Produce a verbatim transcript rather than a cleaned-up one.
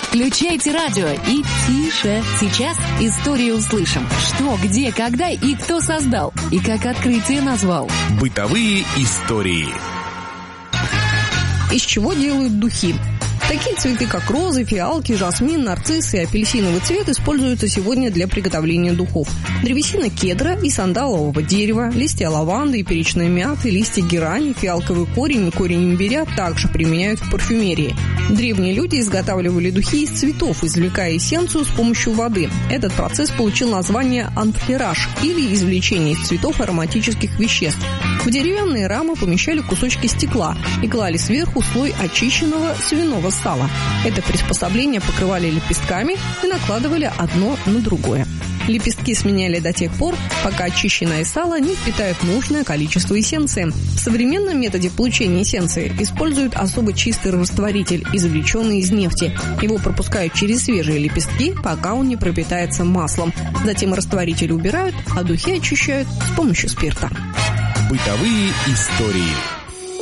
Включайте радио и тише. Сейчас историю услышим. Что, где, когда и кто создал. И как открытие назвал. Бытовые истории. Из чего делают духи? Такие цветы, как розы, фиалки, жасмин, нарциссы и апельсиновый цвет используются сегодня для приготовления духов. Древесина кедра и сандалового дерева, листья лаванды и перечной мяты, листья герани, фиалковый корень и корень имбиря также применяют в парфюмерии. Древние люди изготавливали духи из цветов, извлекая эссенцию с помощью воды. Этот процесс получил название анфлераж или извлечение из цветов ароматических веществ. В деревянные рамы помещали кусочки стекла и клали сверху слой очищенного свиного сала. Это приспособление покрывали лепестками и накладывали одно на другое. Лепестки сменяли до тех пор, пока очищенное сало не впитает нужное количество эссенции. В современном методе получения эссенции используют особо чистый растворитель, извлеченный из нефти. Его пропускают через свежие лепестки, пока он не пропитается маслом. Затем растворитель убирают, а духи очищают с помощью спирта. Бытовые истории.